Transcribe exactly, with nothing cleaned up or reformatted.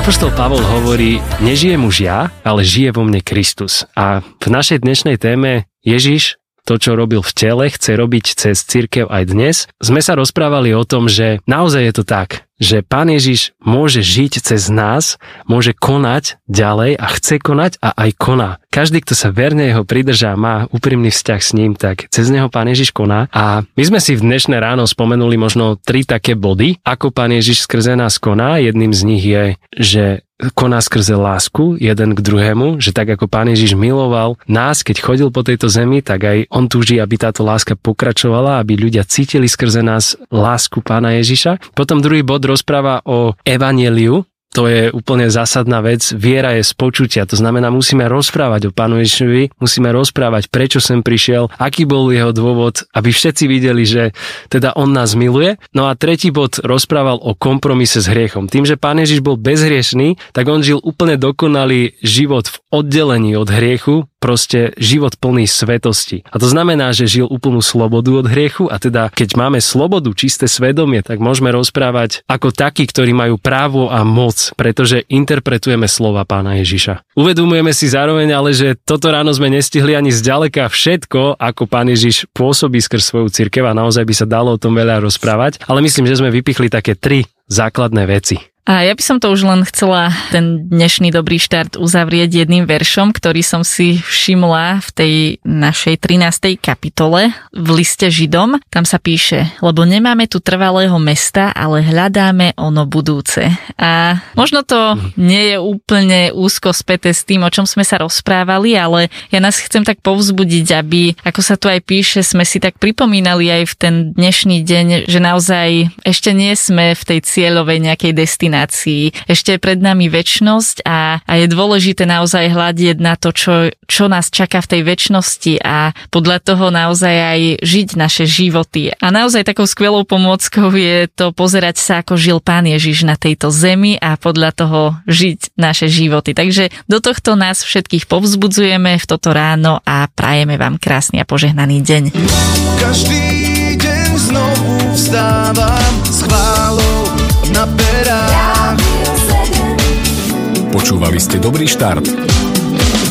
Apoštol Pavol hovorí, nežijem už ja, ale žije vo mne Kristus. A v našej dnešnej téme Ježiš, to, čo robil v tele, chce robiť cez cirkev aj dnes. Sme sa rozprávali o tom, že naozaj je to tak, že Pán Ježiš môže žiť cez nás, môže konať ďalej a chce konať a aj koná. Každý, kto sa verne jeho pridržá, má úprimný vzťah s ním, tak cez neho Pán Ježiš koná. A my sme si v dnešné ráno spomenuli možno tri také body, ako Pán Ježiš skrze nás koná. Jedným z nich je, že koná skrze lásku jeden k druhému, že tak ako Pán Ježiš miloval nás, keď chodil po tejto zemi, tak aj on túži, aby táto láska pokračovala, aby ľudia cítili skrze nás lásku Pána Ježiša. Potom druhý bod rozpráva o evanjeliu. To je úplne zásadná vec. Viera je z počutia. To znamená, musíme rozprávať o Pánu Ježišovi, musíme rozprávať, prečo sem prišiel, aký bol jeho dôvod, aby všetci videli, že teda on nás miluje. No a tretí bod rozprával o kompromise s hriechom. Tým, že Pán Ježiš bol bezhriešný, tak on žil úplne dokonalý život v oddelení od hriechu, proste život plný svetosti. A to znamená, že žil úplnú slobodu od hriechu a teda keď máme slobodu, čisté svedomie, tak môžeme rozprávať ako takí, ktorí majú právo a moc, pretože interpretujeme slova Pána Ježiša. Uvedomujeme si zároveň ale, že toto ráno sme nestihli ani zďaleka všetko, ako Pán Ježiš pôsobí skrz svoju cirkev a naozaj by sa dalo o tom veľa rozprávať, ale myslím, že sme vypichli také tri základné veci. A ja by som to už len chcela ten dnešný dobrý štart uzavrieť jedným veršom, ktorý som si všimla v tej našej trinástej kapitole v liste Židom. Tam sa píše, lebo nemáme tu trvalého mesta, ale hľadáme ono budúce. A možno to nie je úplne úzko späté s tým, o čom sme sa rozprávali, ale ja nás chcem tak povzbudiť, aby, ako sa tu aj píše, sme si tak pripomínali aj v ten dnešný deň, že naozaj ešte nie sme v tej cieľovej nejakej destinácii. Ešte je pred nami večnosť a, a je dôležité naozaj hľadieť na to, čo, čo nás čaká v tej večnosti a podľa toho naozaj aj žiť naše životy. A naozaj takou skvelou pomôckou je to pozerať sa, ako žil Pán Ježiš na tejto zemi a podľa toho žiť naše životy. Takže do tohto nás všetkých povzbudzujeme v toto ráno a prajeme vám krásny a požehnaný deň. Každý deň znovu vstávam s chválou na perách. Počúvali ste Dobrý štart.